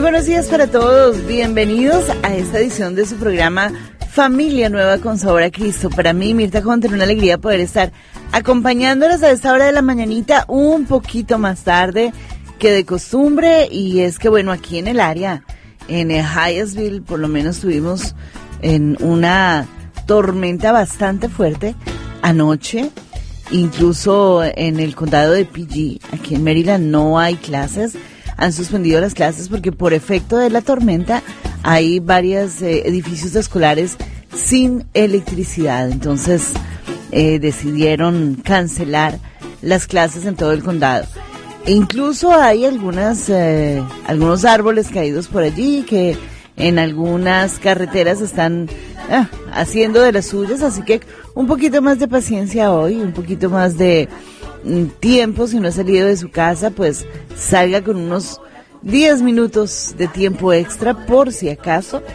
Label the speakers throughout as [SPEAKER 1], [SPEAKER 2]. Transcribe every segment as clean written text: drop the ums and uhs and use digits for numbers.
[SPEAKER 1] buenos días para todos, bienvenidos a esta edición de su programa Familia Nueva con Sabor a Cristo. Para mí, Mirta Hunter, una alegría poder estar acompañándolos a esta hora de la mañanita, un poquito más tarde que de costumbre, y es que bueno, aquí en el área, en Hyattsville, por lo menos tuvimos en una tormenta bastante fuerte anoche. Incluso en el condado de PG, aquí en Maryland, no hay clases. Han suspendido las clases porque por efecto de la tormenta hay varios edificios escolares sin electricidad. Entonces decidieron cancelar las clases en todo el condado. E incluso hay algunos árboles caídos por allí que en algunas carreteras están haciendo de las suyas, así que un poquito más de paciencia hoy, un poquito más de tiempo. Si no ha salido de su casa, pues salga con unos 10 minutos de tiempo extra por si acaso.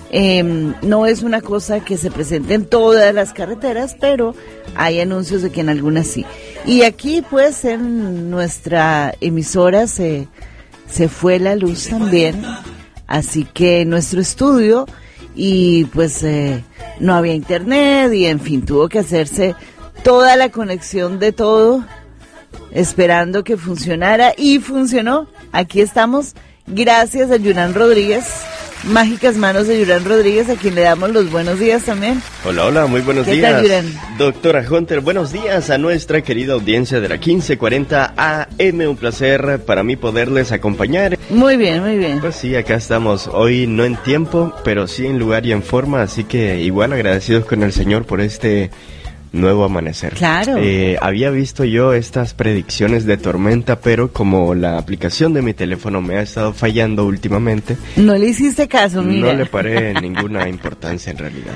[SPEAKER 1] No es una cosa que se presente en todas las carreteras, pero hay anuncios de que en algunas sí. Y aquí pues en nuestra emisora se fue la luz también, así que nuestro estudio, y pues no había internet y en fin, tuvo que hacerse toda la conexión de todo esperando que funcionara, y funcionó. Aquí estamos gracias a Yurán Rodríguez, mágicas manos de Yurán Rodríguez, a quien le damos los buenos días también.
[SPEAKER 2] Hola, muy buenos días.
[SPEAKER 1] ¿Qué tal, Yurán?
[SPEAKER 2] Doctora Hunter, buenos días a nuestra querida audiencia de la 1540 AM. Un placer para mí poderles acompañar.
[SPEAKER 1] Muy bien, muy bien.
[SPEAKER 2] Pues sí, acá estamos. Hoy no en tiempo, pero sí en lugar y en forma, así que igual agradecidos con el Señor por este nuevo amanecer.
[SPEAKER 1] Claro.
[SPEAKER 2] Había visto yo estas predicciones de tormenta, pero como la aplicación de mi teléfono me ha estado fallando últimamente,
[SPEAKER 1] no le hiciste caso, mira.
[SPEAKER 2] No le paré ninguna importancia en realidad.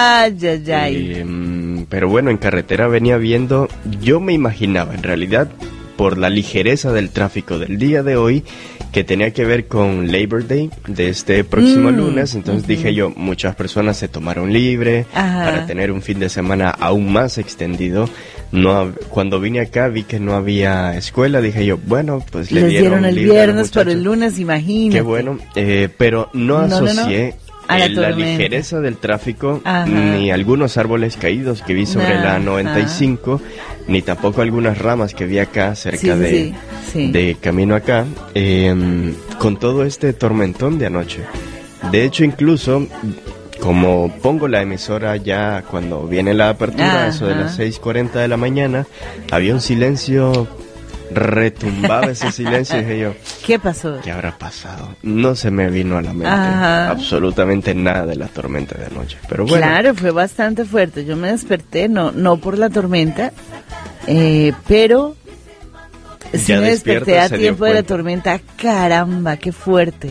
[SPEAKER 2] Pero bueno, en carretera venía viendo, yo me imaginaba en realidad, por la ligereza del tráfico del día de hoy, que tenía que ver con Labor Day de este próximo lunes. Entonces dije yo, muchas personas se tomaron libre para tener un fin de semana aún más extendido. Cuando vine acá vi que no había escuela, dije yo, bueno, pues
[SPEAKER 1] les dieron el viernes, pero el lunes, imagínate.
[SPEAKER 2] Qué bueno, pero no asocié la ligereza del tráfico, ni algunos árboles caídos que vi sobre la 95, ni tampoco algunas ramas que vi acá cerca de camino acá, con todo este tormentón de anoche. De hecho, incluso, como pongo la emisora ya cuando viene la apertura, eso de las 6:40 de la mañana, había un silencio, retumbaba ese silencio, y dije yo,
[SPEAKER 1] ¿qué pasó?
[SPEAKER 2] ¿Qué habrá pasado? No se me vino a la mente absolutamente nada de la tormenta de anoche, pero bueno.
[SPEAKER 1] Claro, fue bastante fuerte. Yo me desperté, no por la tormenta, pero sí me desperté a tiempo de la tormenta. Caramba, qué fuerte.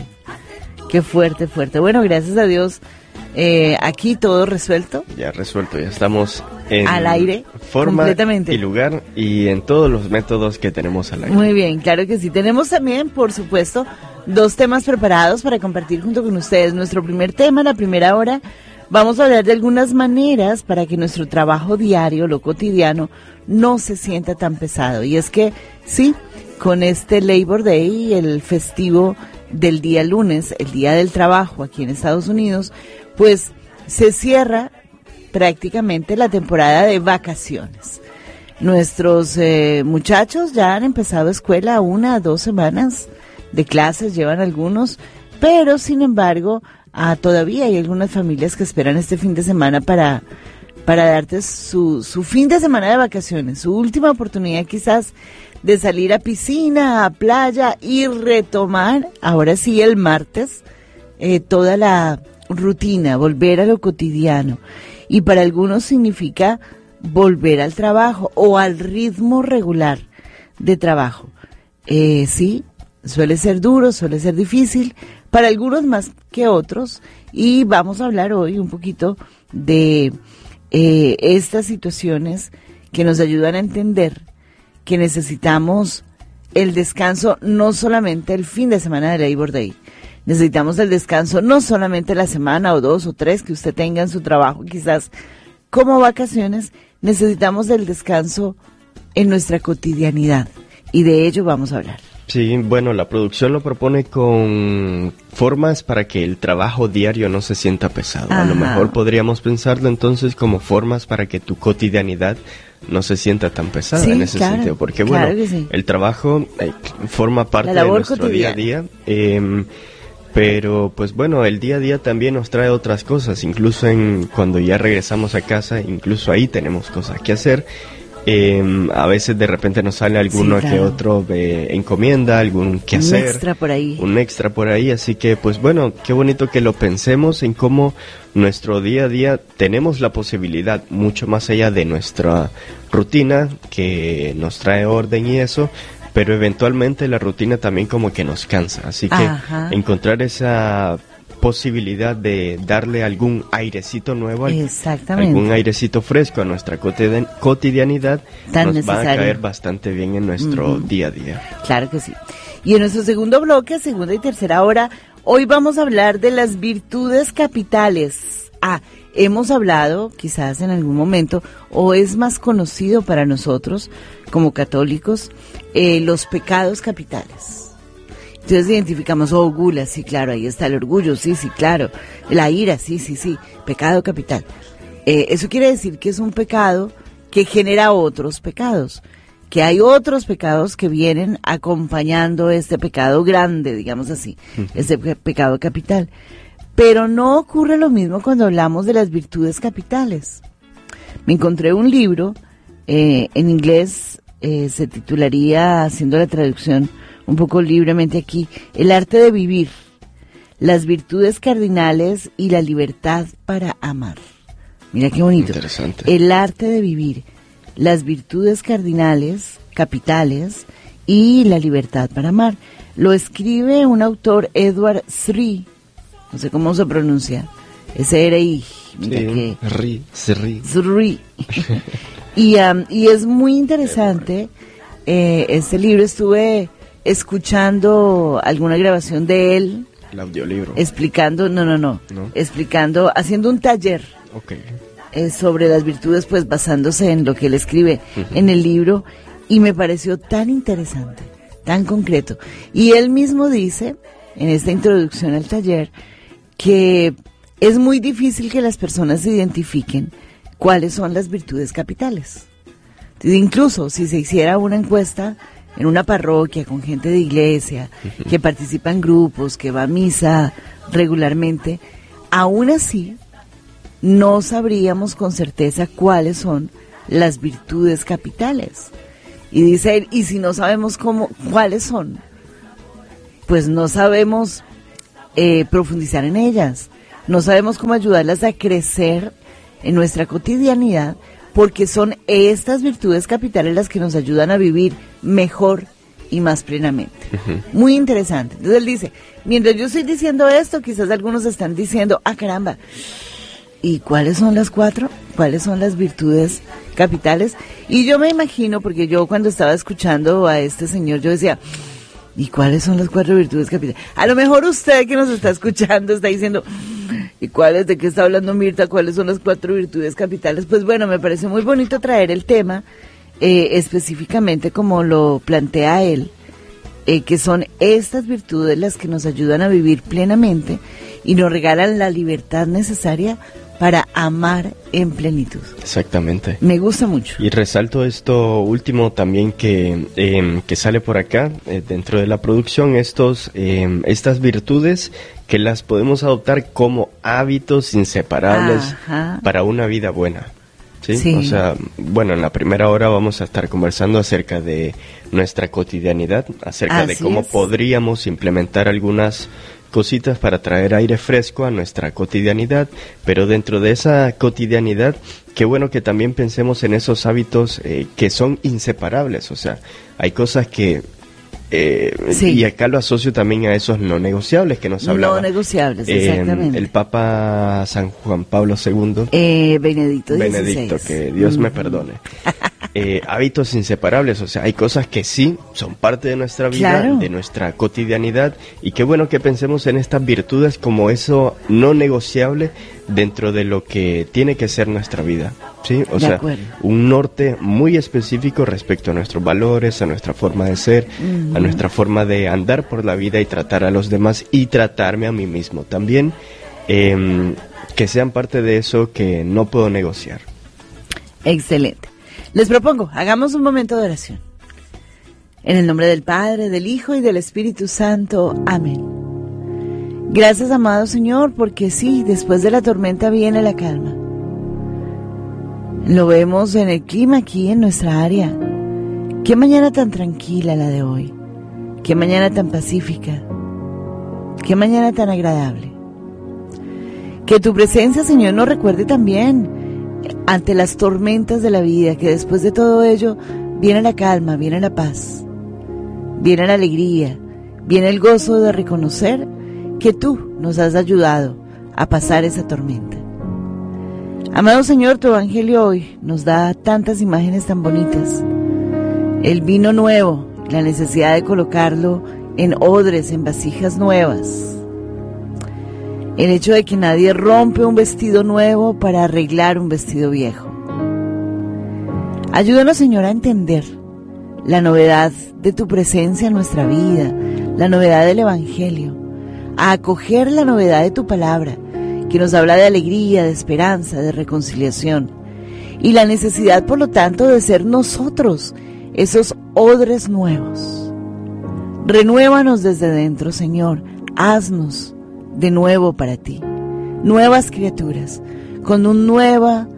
[SPEAKER 1] Bueno, gracias a Dios, aquí todo resuelto.
[SPEAKER 2] Ya resuelto, ya estamos en
[SPEAKER 1] al aire,
[SPEAKER 2] forma
[SPEAKER 1] completamente.
[SPEAKER 2] Y lugar, y en todos los métodos que tenemos al aire.
[SPEAKER 1] Muy bien, claro que sí. Tenemos también, por supuesto, 2 temas preparados para compartir junto con ustedes. Nuestro primer tema, la primera hora, vamos a hablar de algunas maneras para que nuestro trabajo diario, lo cotidiano, no se sienta tan pesado. Y es que, sí, con este Labor Day, el festivo del día lunes, el Día del Trabajo aquí en Estados Unidos, pues se cierra prácticamente la temporada de vacaciones. Nuestros muchachos ya han empezado escuela, 1 a 2 semanas de clases llevan algunos, pero sin embargo todavía hay algunas familias que esperan este fin de semana para darte su fin de semana de vacaciones, su última oportunidad quizás de salir a piscina, a playa y retomar, ahora sí el martes, toda la rutina, volver a lo cotidiano. Y para algunos significa volver al trabajo o al ritmo regular de trabajo. Sí, suele ser duro, suele ser difícil, para algunos más que otros, y vamos a hablar hoy un poquito de estas situaciones que nos ayudan a entender que necesitamos el descanso, no solamente el fin de semana de Labor Day. Necesitamos el descanso no solamente la semana o 2 o 3 que usted tenga en su trabajo, quizás como vacaciones. Necesitamos el descanso en nuestra cotidianidad, y de ello vamos a hablar.
[SPEAKER 2] Sí, bueno, la producción lo propone con formas para que el trabajo diario no se sienta pesado. Ajá. A lo mejor podríamos pensarlo entonces como formas para que tu cotidianidad no se sienta tan pesada, sí, en ese sentido, porque bueno, sí, el trabajo forma parte de nuestro cotidiana. Día a día, pero pues bueno, el día a día también nos trae otras cosas, incluso cuando ya regresamos a casa, incluso ahí tenemos cosas que hacer. A veces de repente nos sale alguno que otro encomienda, algún quehacer. Un extra por ahí, así que pues bueno, qué bonito que lo pensemos en cómo nuestro día a día tenemos la posibilidad, mucho más allá de nuestra rutina, que nos trae orden y eso, pero eventualmente la rutina también como que nos cansa, así que encontrar esa posibilidad de darle algún airecito nuevo, algún airecito fresco a nuestra cotidianidad, nos va a caer bastante bien en nuestro día a día.
[SPEAKER 1] Claro que sí. Y en nuestro segundo bloque, segunda y tercera hora, hoy vamos a hablar de las virtudes capitales. Hemos hablado, quizás en algún momento, o es más conocido para nosotros como católicos, los pecados capitales. Entonces identificamos, gula, sí, claro, ahí está el orgullo, sí, claro, la ira, sí, pecado capital. Eso quiere decir que es un pecado que genera otros pecados, que hay otros pecados que vienen acompañando este pecado grande, digamos así, este pecado capital. Pero no ocurre lo mismo cuando hablamos de las virtudes capitales. Me encontré un libro, en inglés se titularía, haciendo la traducción un poco libremente aquí, El arte de vivir, las virtudes cardinales y la libertad para amar. Mira qué bonito.
[SPEAKER 2] Interesante.
[SPEAKER 1] El arte de vivir, las virtudes cardinales, capitales y la libertad para amar. Lo escribe un autor, Edward Sri, no sé cómo se pronuncia, S-R-I. Sri. Y es muy interesante este libro. Estuve escuchando alguna grabación de él.
[SPEAKER 2] El audiolibro.
[SPEAKER 1] Explicando, no. Explicando, haciendo un taller. Sobre las virtudes, pues basándose en lo que él escribe en el libro. Y me pareció tan interesante, tan concreto. Y él mismo dice, en esta introducción al taller, que es muy difícil que las personas identifiquen cuáles son las virtudes capitales. Incluso si se hiciera una encuesta en una parroquia con gente de iglesia, que participa en grupos, que va a misa regularmente, aún así no sabríamos con certeza cuáles son las virtudes capitales. Y dice él, y si no sabemos cuáles son, pues no sabemos profundizar en ellas, no sabemos cómo ayudarlas a crecer en nuestra cotidianidad, porque son estas virtudes capitales las que nos ayudan a vivir mejor y más plenamente. Muy interesante. Entonces él dice, mientras yo estoy diciendo esto, quizás algunos están diciendo, caramba, ¿y cuáles son las 4? ¿Cuáles son las virtudes capitales? Y yo me imagino, porque yo cuando estaba escuchando a este señor, yo decía, ¿y cuáles son las 4 virtudes capitales? A lo mejor usted que nos está escuchando está diciendo, ¿y de qué está hablando Mirta? ¿Cuáles son las 4 virtudes capitales? Pues bueno, me parece muy bonito traer el tema, específicamente como lo plantea él, que son estas virtudes las que nos ayudan a vivir plenamente y nos regalan la libertad necesaria para amar en plenitud.
[SPEAKER 2] Exactamente.
[SPEAKER 1] Me gusta mucho.
[SPEAKER 2] Y resalto esto último también que sale por acá, dentro de la producción, estas virtudes que las podemos adoptar como hábitos inseparables para una vida buena. ¿Sí? O sea, bueno, en la primera hora vamos a estar conversando acerca de nuestra cotidianidad, acerca de cómo podríamos implementar algunas cositas para traer aire fresco a nuestra cotidianidad, pero dentro de esa cotidianidad, qué bueno que también pensemos en esos hábitos que son inseparables. O sea, hay cosas que y acá lo asocio también a esos no negociables que nos hablaba.
[SPEAKER 1] No negociables, exactamente.
[SPEAKER 2] El Papa San Juan Pablo II.
[SPEAKER 1] Benedicto,
[SPEAKER 2] que Dios me perdone. hábitos inseparables. O sea, hay cosas que sí son parte de nuestra vida, claro, de nuestra cotidianidad, y qué bueno que pensemos en estas virtudes como eso no negociable dentro de lo que tiene que ser nuestra vida, ¿sí? O sea, un norte muy específico respecto a nuestros valores, a nuestra forma de ser, a nuestra forma de andar por la vida y tratar a los demás y tratarme a mí mismo también, que sean parte de eso que no puedo negociar.
[SPEAKER 1] Excelente. Les propongo, hagamos un momento de oración. En el nombre del Padre, del Hijo y del Espíritu Santo. Amén. Gracias, amado Señor, porque sí, después de la tormenta viene la calma. Lo vemos en el clima aquí en nuestra área. Qué mañana tan tranquila la de hoy. Qué mañana tan pacífica. Qué mañana tan agradable. Que tu presencia, Señor, nos recuerde también ante las tormentas de la vida, que después de todo ello viene la calma, viene la paz, viene la alegría, viene el gozo de reconocer que tú nos has ayudado a pasar esa tormenta. Amado Señor, tu evangelio hoy nos da tantas imágenes tan bonitas. El vino nuevo, la necesidad de colocarlo en odres, en vasijas nuevas. El hecho de que nadie rompe un vestido nuevo para arreglar un vestido viejo. Ayúdanos, Señor, a entender la novedad de tu presencia en nuestra vida, la novedad del Evangelio, a acoger la novedad de tu palabra, que nos habla de alegría, de esperanza, de reconciliación, y la necesidad, por lo tanto, de ser nosotros esos odres nuevos. Renuévanos desde dentro, Señor, haznos de nuevo para ti, nuevas criaturas, con un nuevo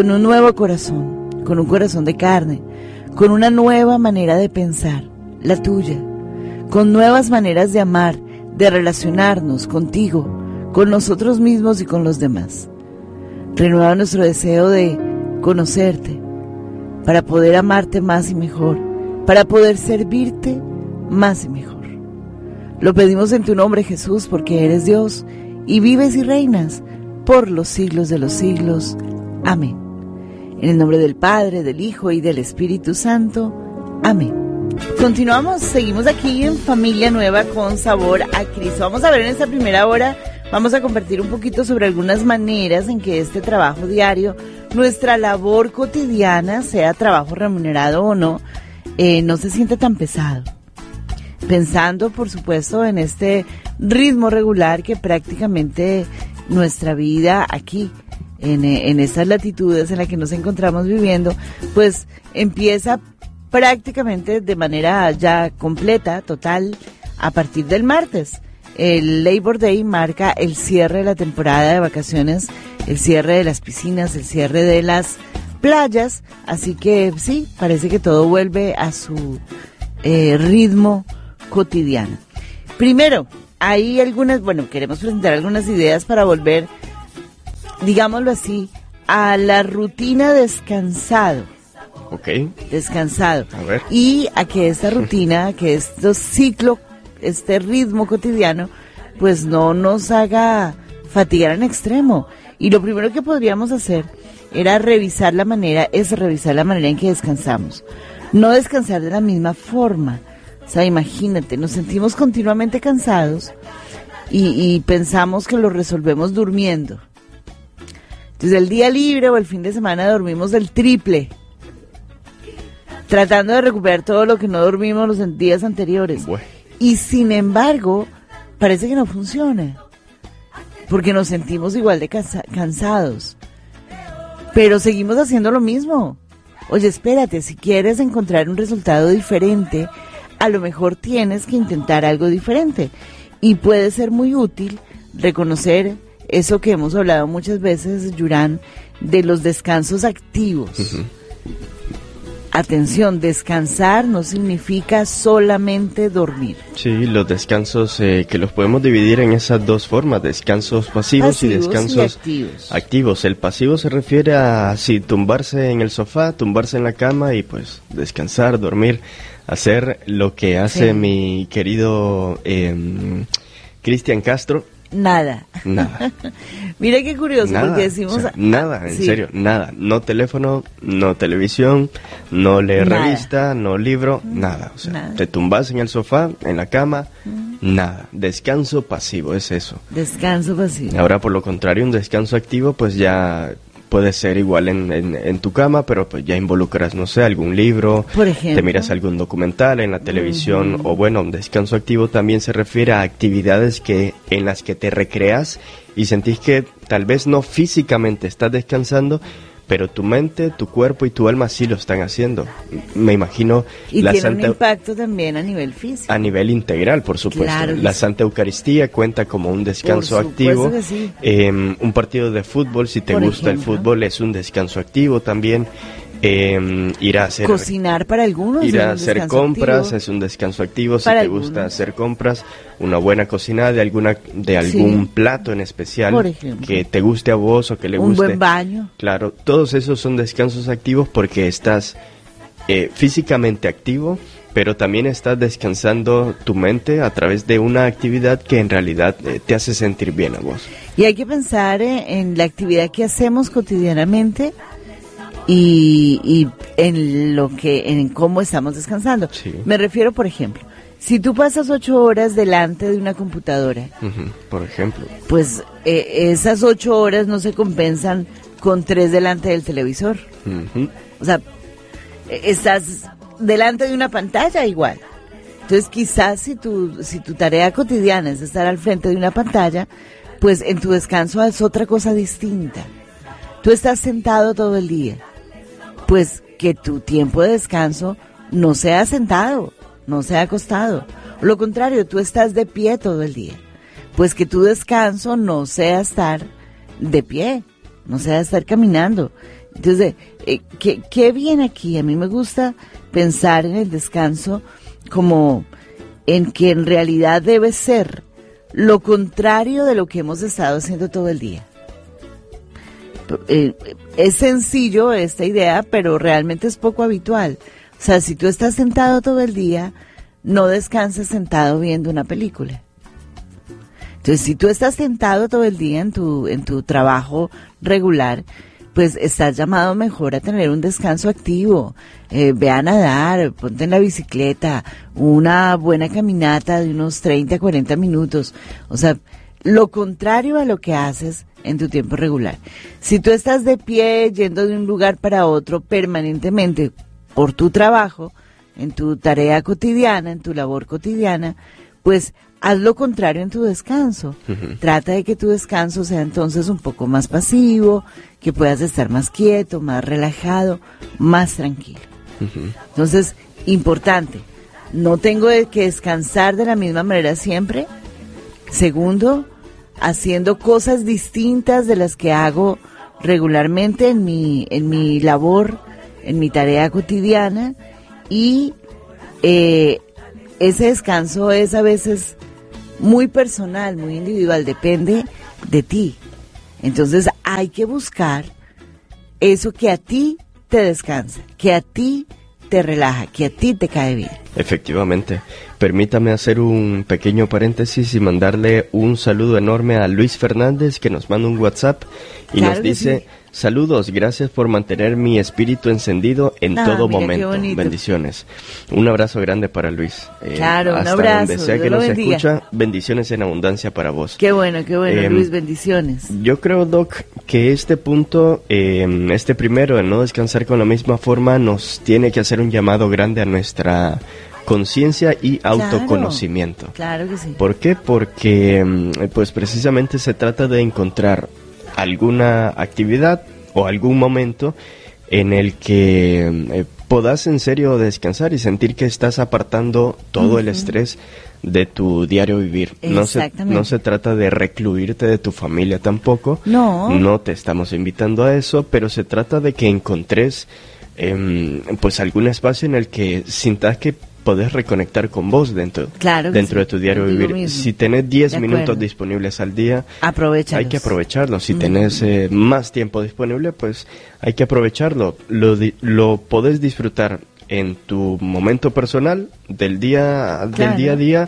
[SPEAKER 1] corazón, con un corazón de carne, con una nueva manera de pensar, la tuya, con nuevas maneras de amar, de relacionarnos contigo, con nosotros mismos y con los demás. Renueva nuestro deseo de conocerte, para poder amarte más y mejor, para poder servirte más y mejor. Lo pedimos en tu nombre, Jesús, porque eres Dios y vives y reinas por los siglos de los siglos. Amén. En el nombre del Padre, del Hijo y del Espíritu Santo. Amén. Continuamos, seguimos aquí en Familia Nueva con Sabor a Cristo. Vamos a ver en esta primera hora, vamos a compartir un poquito sobre algunas maneras en que este trabajo diario, nuestra labor cotidiana, sea trabajo remunerado o no, no se siente tan pesado. Pensando, por supuesto, en este ritmo regular que prácticamente nuestra vida aquí, en estas latitudes en las que nos encontramos viviendo, pues empieza prácticamente de manera ya completa, total, a partir del martes. El Labor Day marca el cierre de la temporada de vacaciones, el cierre de las piscinas, el cierre de las playas, así que sí, parece que todo vuelve a su ritmo cotidiano. Primero, hay queremos presentar algunas ideas para volver, digámoslo así, a la rutina descansado.
[SPEAKER 2] Ok.
[SPEAKER 1] Descansado.
[SPEAKER 2] A ver.
[SPEAKER 1] Y a que esta rutina, que este ritmo cotidiano, pues no nos haga fatigar en extremo. Y lo primero que podríamos hacer era revisar la manera en que descansamos. No descansar de la misma forma. O sea, imagínate, nos sentimos continuamente cansados y pensamos que lo resolvemos durmiendo. Entonces el día libre o el fin de semana dormimos el triple, tratando de recuperar todo lo que no dormimos los días anteriores.
[SPEAKER 2] Bueno.
[SPEAKER 1] Y sin embargo, parece que no funciona, porque nos sentimos igual de cansados, pero seguimos haciendo lo mismo. Oye, espérate, si quieres encontrar un resultado diferente, a lo mejor tienes que intentar algo diferente. Y puede ser muy útil reconocer eso que hemos hablado muchas veces, Yurán, de los descansos activos. Uh-huh. Atención, descansar no significa solamente dormir. Sí,
[SPEAKER 2] los descansos que los podemos dividir en esas dos formas, descansos pasivos y descansos activos. El pasivo se refiere a tumbarse en el sofá, tumbarse en la cama y pues descansar, dormir, hacer lo que hace mi querido Cristian Castro,
[SPEAKER 1] Nada. Mira qué curioso,
[SPEAKER 2] nada,
[SPEAKER 1] porque decimos...
[SPEAKER 2] O sea, nada, en serio, nada. No teléfono, no televisión, no leer revista, no libro, nada. O sea, te tumbas en el sofá, en la cama, nada. Descanso pasivo, es eso.
[SPEAKER 1] Descanso pasivo.
[SPEAKER 2] Ahora, por lo contrario, un descanso activo, pues ya... puede ser igual en tu cama, pero pues ya involucras, no sé, algún libro,
[SPEAKER 1] por ejemplo,
[SPEAKER 2] te miras algún documental en la televisión, o bueno, un descanso activo también se refiere a actividades en las que te recreas y sentís que tal vez no físicamente estás descansando, pero tu mente, tu cuerpo y tu alma sí lo están haciendo. Me imagino...
[SPEAKER 1] Y tiene un impacto también a nivel físico.
[SPEAKER 2] A nivel integral, por supuesto. Claro, la Santa Eucaristía cuenta como un descanso activo.
[SPEAKER 1] Que sí.
[SPEAKER 2] Un partido de fútbol, si te gusta el fútbol, es un descanso activo también. Ir a hacer...
[SPEAKER 1] Cocinar para algunos.
[SPEAKER 2] Ir a hacer compras activo. Es un descanso activo. Si para te gusta hacer compras, una buena cocina de algún plato en especial que te guste a vos o que le guste.
[SPEAKER 1] Un buen baño.
[SPEAKER 2] Claro, todos esos son descansos activos porque estás físicamente activo, pero también estás descansando tu mente a través de una actividad que en realidad te hace sentir bien a vos.
[SPEAKER 1] Y hay que pensar en la actividad que hacemos cotidianamente y en cómo estamos descansando.
[SPEAKER 2] Sí.
[SPEAKER 1] Me refiero, por ejemplo, si tú pasas 8 horas delante de una computadora,
[SPEAKER 2] por ejemplo,
[SPEAKER 1] pues esas 8 horas no se compensan con 3 delante del televisor. O sea, estás delante de una pantalla igual. Entonces quizás si tu tarea cotidiana es estar al frente de una pantalla, pues en tu descanso es otra cosa distinta. Tú estás sentado todo el día, pues que tu tiempo de descanso no sea sentado, no sea acostado. Lo contrario, tú estás de pie todo el día, pues que tu descanso no sea estar de pie, no sea estar caminando. Entonces, ¿qué viene aquí? A mí me gusta pensar en el descanso como en que en realidad debe ser lo contrario de lo que hemos estado haciendo todo el día. Es sencillo esta idea, pero realmente es poco habitual. O sea, si tú estás sentado todo el día, no descanses sentado viendo una película. Entonces, si tú estás sentado todo el día en tu trabajo regular, pues estás llamado mejor a tener un descanso activo. Ve a nadar, ponte en la bicicleta, una buena caminata de unos 30, 40 minutos. O sea, lo contrario a lo que haces en tu tiempo regular. Si tú estás de pie yendo de un lugar para otro permanentemente por tu trabajo, en tu tarea cotidiana, en tu labor cotidiana, pues haz lo contrario en tu descanso. Trata de que tu descanso sea entonces un poco más pasivo, que puedas estar más quieto, más relajado, más tranquilo. Entonces, importante, no tengo que descansar de la misma manera siempre. Segundo, haciendo cosas distintas de las que hago regularmente en mi labor, en mi tarea cotidiana, y ese descanso es a veces muy personal, muy individual, depende de ti. Entonces hay que buscar eso que a ti te descansa, que a ti te relaja, que a ti te cae bien.
[SPEAKER 2] Efectivamente. Permítame hacer un pequeño paréntesis y mandarle un saludo enorme a Luis Fernández, que nos manda un WhatsApp y nos dice: sí. Saludos, gracias por mantener mi espíritu encendido en todo momento. Bendiciones. Un abrazo grande para Luis.
[SPEAKER 1] Claro, un abrazo.
[SPEAKER 2] Hasta donde sea que nos escucha, bendiciones en abundancia para vos.
[SPEAKER 1] Qué bueno, Luis, bendiciones.
[SPEAKER 2] Yo creo, Doc, que este punto, este primero, el no descansar con la misma forma, nos tiene que hacer un llamado grande a nuestra conciencia y autoconocimiento.
[SPEAKER 1] Claro que sí.
[SPEAKER 2] ¿Por qué? Porque pues precisamente se trata de encontrar alguna actividad o algún momento en el que podás en serio descansar y sentir que estás apartando todo el estrés de tu diario vivir. No se trata de recluirte de tu familia tampoco. No te estamos invitando a eso, pero se trata de que encontres pues algún espacio en el que sintas que podés reconectar con vos dentro de tu diario vivir. Si tenés 10 minutos disponibles al día, hay que aprovecharlos. Si tenés más tiempo disponible, pues hay que aprovecharlo. Lo podés disfrutar en tu momento personal del día a día,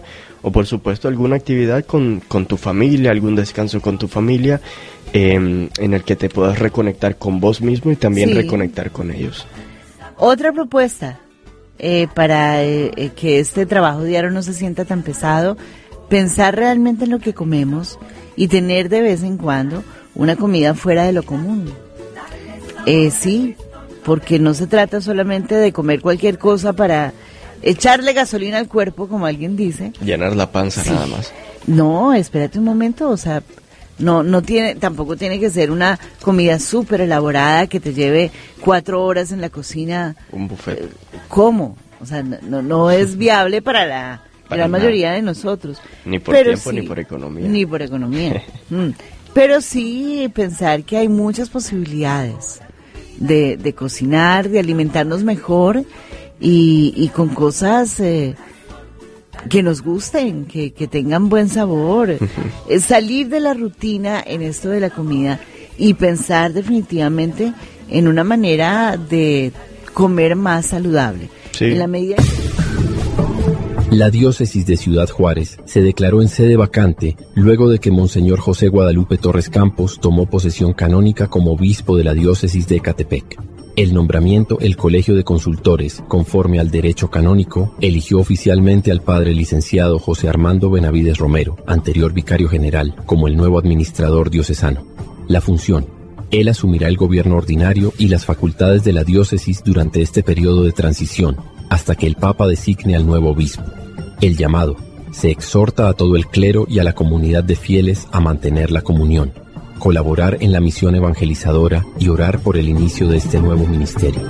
[SPEAKER 2] o por supuesto alguna actividad con tu familia, algún descanso con tu familia, en el que te puedas reconectar con vos mismo y también reconectar con ellos.
[SPEAKER 1] Otra propuesta para que este trabajo diario no se sienta tan pesado, pensar realmente en lo que comemos y tener de vez en cuando una comida fuera de lo común. Sí, porque no se trata solamente de comer cualquier cosa para echarle gasolina al cuerpo, como alguien dice.
[SPEAKER 2] Llenar la panza nada más.
[SPEAKER 1] No, espérate un momento, o sea, no tiene, tampoco tiene que ser una comida súper elaborada que te lleve 4 horas en la cocina.
[SPEAKER 2] Un buffet.
[SPEAKER 1] ¿Cómo? O sea, no es viable para la gran mayoría de nosotros.
[SPEAKER 2] Ni por tiempo, ni por economía.
[SPEAKER 1] Ni por economía. Pero sí pensar que hay muchas posibilidades de cocinar, de alimentarnos mejor y con cosas que nos gusten, que tengan buen sabor. Salir de la rutina en esto de la comida y pensar definitivamente en una manera de comer más saludable.
[SPEAKER 2] Sí.
[SPEAKER 1] En la medida...
[SPEAKER 3] La diócesis de Ciudad Juárez se declaró en sede vacante luego de que Monseñor José Guadalupe Torres Campos tomó posesión canónica como obispo de la diócesis de Ecatepec. El nombramiento, el Colegio de Consultores, conforme al derecho canónico, eligió oficialmente al padre licenciado José Armando Benavides Romero, anterior vicario general, como el nuevo administrador diocesano. La función: él asumirá el gobierno ordinario y las facultades de la diócesis durante este periodo de transición, hasta que el Papa designe al nuevo obispo. El llamado: se exhorta a todo el clero y a la comunidad de fieles a mantener la comunión, colaborar en la misión evangelizadora y orar por el inicio de este nuevo ministerio.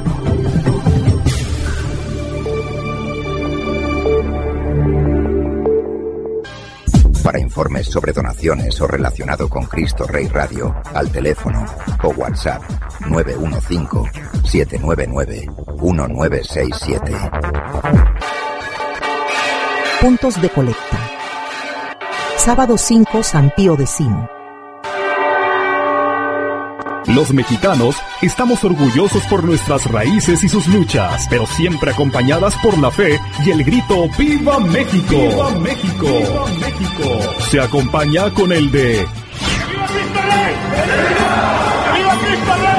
[SPEAKER 4] Para informes sobre donaciones o relacionado con Cristo Rey Radio, al teléfono o WhatsApp 915-799-1967.
[SPEAKER 5] Puntos de colecta. Sábado 5, San Pío X.
[SPEAKER 6] Los mexicanos estamos orgullosos por nuestras raíces y sus luchas, pero siempre acompañadas por la fe y el grito ¡Viva México! ¡Viva México! ¡Viva México! Se acompaña con el de ¡Viva Cristo Rey! ¡Viva Cristo Rey!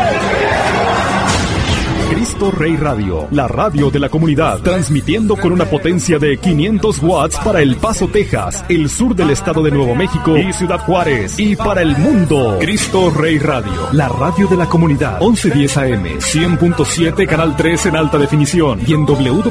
[SPEAKER 6] Cristo Rey Radio, la radio de la comunidad, transmitiendo con una potencia de 500 watts para El Paso, Texas, el sur del estado de Nuevo México y Ciudad Juárez, y para el mundo. Cristo Rey Radio, la radio de la comunidad, 1110 AM, 100.7, canal 3 en alta definición, y en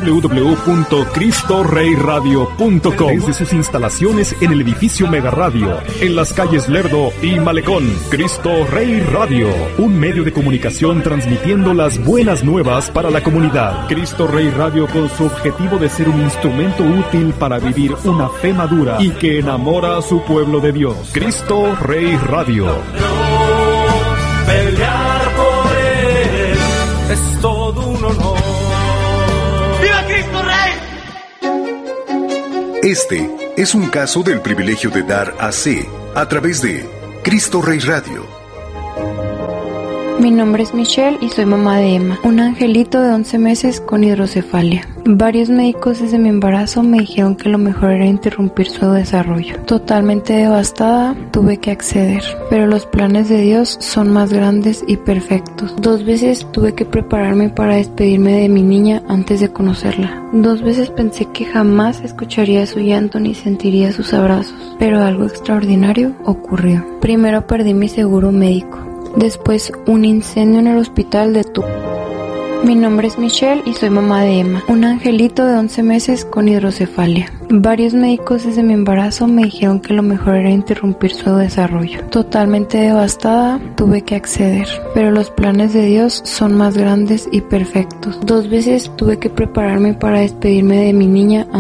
[SPEAKER 6] www.cristoreyradio.com, desde sus instalaciones en el edificio Mega Radio, en las calles Lerdo y Malecón. Cristo Rey Radio, un medio de comunicación transmitiendo las buenas nuevas para la comunidad. Cristo Rey Radio, con su objetivo de ser un instrumento útil para vivir una fe madura y que enamora a su pueblo de Dios. Cristo Rey Radio.
[SPEAKER 7] Pelear por él es todo un honor. ¡Viva Cristo Rey!
[SPEAKER 8] Este es un caso del privilegio de dar a través de Cristo Rey Radio.
[SPEAKER 9] Mi nombre es Michelle y soy mamá de Emma, un angelito de 11 meses con hidrocefalia. Varios médicos desde mi embarazo me dijeron que lo mejor era interrumpir su desarrollo. Totalmente devastada, tuve que acceder, pero los planes de Dios son más grandes y perfectos. 2 veces tuve que prepararme para despedirme de mi niña antes de conocerla. 2 veces pensé que jamás escucharía su llanto ni sentiría sus abrazos, pero algo extraordinario ocurrió. Primero perdí mi seguro médico. Después, un incendio en el hospital de Mi nombre es Michelle y soy mamá de Emma, un angelito de 11 meses con hidrocefalia. Varios médicos desde mi embarazo me dijeron que lo mejor era interrumpir su desarrollo. Totalmente devastada, tuve que acceder, pero los planes de Dios son más grandes y perfectos. 2 veces tuve que prepararme para despedirme de mi niña